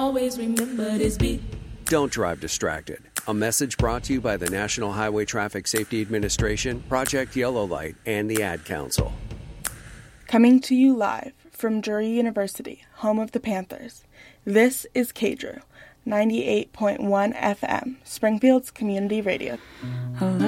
always remember this beat. Don't drive distracted. A message brought to you by the National Highway Traffic Safety Administration, Project Yellow Light, and the Ad Council. Coming to you live from Drury University, home of the Panthers, this is KDRU, 98.1 FM, Springfield's community radio.